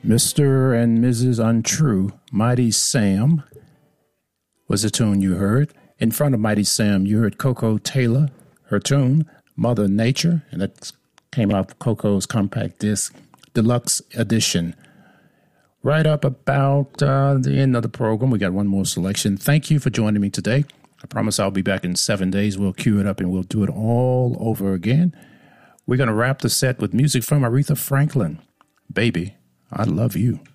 Mr. and Mrs. Untrue, Mighty Sam was the tune you heard. In front of Mighty Sam, you heard Koko Taylor, her tune, Mother Nature, and that came off Coco's compact disc, Deluxe Edition. Right up about the end of the program, we got one more selection. Thank you for joining me today. I promise I'll be back in 7 days. We'll cue it up and we'll do it all over again. We're going to wrap the set with music from Aretha Franklin. Baby, I love you.